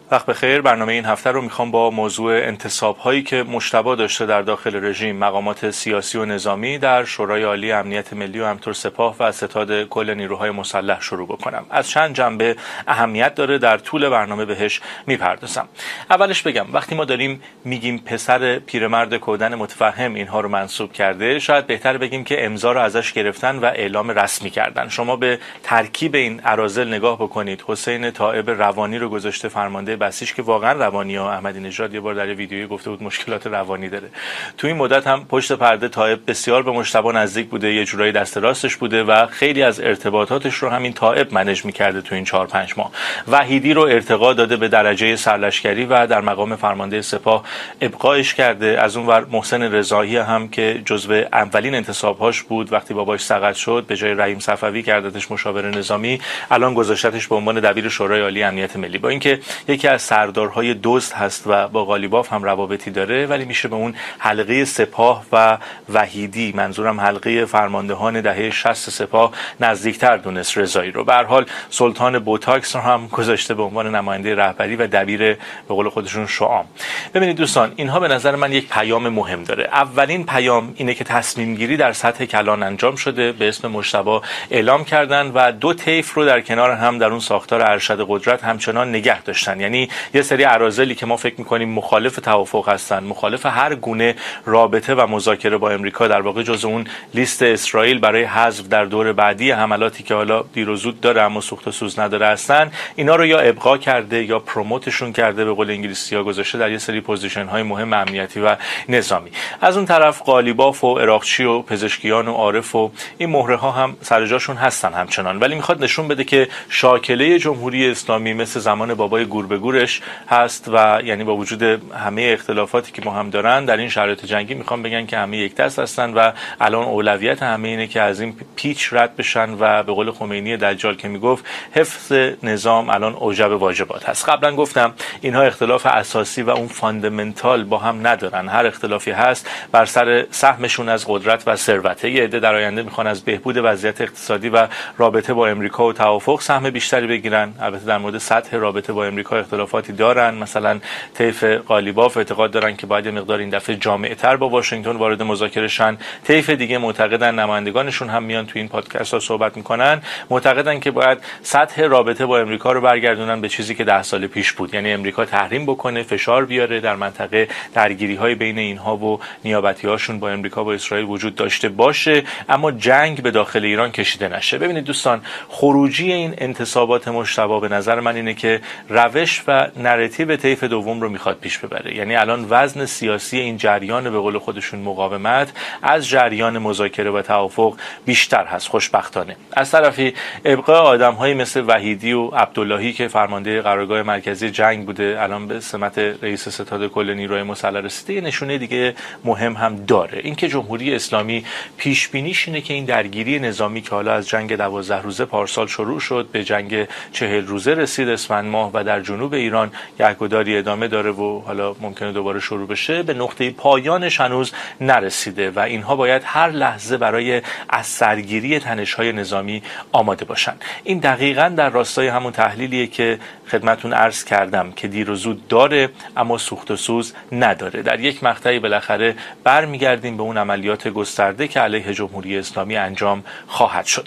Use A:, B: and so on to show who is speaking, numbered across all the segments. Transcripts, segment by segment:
A: وقت بخیر. برنامه این هفته رو میخوام با موضوع انتصاب‌هایی که مجتبی داشته در داخل رژیم مقامات سیاسی و نظامی در شورای عالی امنیت ملی و همینطور سپاه و ستاد کل نیروهای مسلح شروع بکنم. از چند جنبه اهمیت داره، در طول برنامه بهش میپردازم. اولش بگم وقتی ما داریم میگیم پسر پیرمرد کودن متفهم اینها رو منسوب کرده، شاید بهتر بگیم که امضا رو ازش گرفتن و اعلام رسمی کردن. شما به ترکیب این اراذل نگاه بکنید. حسین طائب روانی رو گذاشته فرمانده بسیج که واقعا روانی ها. احمدی نژاد یه بار در ویدیویی گفته بود مشکلات روانی داره. تو این مدت هم پشت پرده طائب بسیار به مجتبی نزدیک بوده، یه جورایی دست راستش بوده و خیلی از ارتباطاتش رو همین طائب منیج می‌کرده تو این 4-5 ماه. وحیدی رو ارتقا داده به درجه سرلشکری و در مقام فرمانده سپاه ابقاش کرده. از اونور محسن رضایی هم که جزو اولین انتصاب‌هاش بود وقتی باباش سقط شد، به جای رحیم صفوی کردتش مشاور نظامی، الان گذاشتش به عنوان دبیر شورای عالی امنیت ملی. با اینکه یکی از سردارهای دزد هست و با قالیباف هم روابطی داره، ولی میشه به اون حلقه سپاه و وحیدی، منظورم حلقه فرماندهان دهه 60 سپاه، نزدیکتر دونست رضایی رو. به هر حال سلطان بوتاکس رو هم گذاشته به عنوان نماینده رهبری و دبیر به قول خودشون شعام. ببینید دوستان، اینها به نظر من یک پیام مهم داره. اولین پیام اینه که تصمیم گیری در سطح کلان انجام شده، به اسم مجتبی اعلام کردن و دو طیف رو در کنار هم در اون ساختار ارشد قدرت همچنان نگه داشتن. یعنی یه سری اراذلی که ما فکر می‌کنیم مخالف توافق هستن، مخالف هر گونه رابطه و مذاکره با امریکا، در واقع جزء اون لیست اسرائیل برای حذف در دور بعدی حملاتی که حالا دیر و زود داره اما سوخت و سوز نداره هستن، اینا رو یا ابقا کرده یا پروموتشون کرده، به قول انگلیسی‌ها گذاشته در یه سری پوزیشن‌های مهم امنیتی و نظامی. از اون طرف قالیباف و عراقچی و پزشکیان و عارف و این مهره‌ها هم سر جاشون هستن همچنان، ولی میخواد نشون بده که شاکله جمهوری اسلامی مثل زمان بابای گور به گورش هست و یعنی با وجود همه اختلافاتی که ما هم دارن در این شرایط جنگی میخوام بگن که همه یک دست هستن و الان اولویت همه اینه که از این پیچ رد بشن و به قول خمینی دجال که میگفت حفظ نظام الان اوجب واجبات هست. قبلا گفتم اینها اختلاف اساسی و اون فاندامنتال با هم ندارن. هر اختلافی هست بر سر سهمشون از قدرت و ثروت. یه عده در آینده میخوان از بهبود وضعیت اقتصادی و رابطه با امریکا و توافق سهم بیشتری بگیرن. البته در مورد سطح رابطه با امریکا اختلافاتی دارن. مثلا طیف قالیباف اعتقاد دارن که باید مقدار این دفعه جامع‌تر با واشنگتن وارد مذاکره شن. طیف دیگه معتقدن، نمایندگانشون هم میان تو این پادکست ها صحبت میکنن، معتقدن که باید سطح رابطه با امریکا رو برگردونن به چیزی که 10 سال پیش بود. یعنی امریکا تحریم بکنه، فشار بیاره در منطقه، درگیری‌های بین اینها و نیابتی‌هاشون با امریکا و اسرائیل وجود داشته باشه، اما جنگ به داخل ایران کشیده نشه. ببینید دوستان، خروجی این انتصابات مجتبی به نظر من اینه که روش و نراتیو طیف دوم رو میخواد پیش ببره. یعنی الان وزن سیاسی این جریان به قول خودشون مقاومت از جریان مذاکره و توافق بیشتر هست خوشبختانه. از طرفی ابقای آدم‌هایی مثل وحیدی و عبداللهی که فرمانده قرارگاه مرکزی جنگ بوده، الان به سمت رئیس ستاد کل نیروهای مسلح رسیده، یه نشونه دیگه مهم هم داره. اینکه جمهوری اسلامی پیش بینیش اینه که این درگیری نظامی که حالا از جنگ 12 روزه پارسال شروع شد به جنگ 40 روزه رسید اسفند ماه و در جنوب ایران گهگداری ادامه داره و حالا ممکنه دوباره شروع بشه، به نقطه پایانش هنوز نرسیده و اینها باید هر لحظه برای از سرگیری تنش‌های نظامی آماده باشن. این دقیقاً در راستای همون تحلیلیه که خدمتون عرض کردم که دیر و زود داره اما سوخت و سوز نداره. در یک مقطعی بالاخره برمیگردیم به اون عملیات گسترده که علیه جمهوری اسلامی انجام خواهد شد.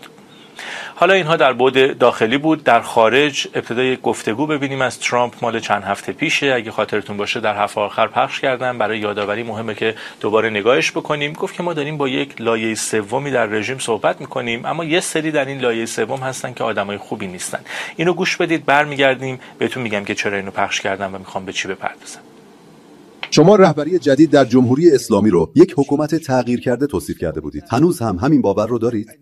A: حالا اینها در بعد داخلی بود. در خارج ابتدای گفتگو ببینیم از ترامپ مال چند هفته پیشه. اگه خاطرتون باشه در هفته آخر پخش کردم، برای یادآوری مهمه که دوباره نگاهش بکنیم. گفت که ما داریم با یک لایه سومی در رژیم صحبت میکنیم، اما یه سری در این لایه سوم هستن که آدمای خوبی نیستن. اینو گوش بدید، برمیگردیم بهتون میگم که چرا اینو پخش کردم و میخوام به چی بپردازم.
B: شما رهبری جدید در جمهوری اسلامی رو یک حکومت تغییر کرده توصیف کرده بودید. هنوز هم همین باور رو دارید؟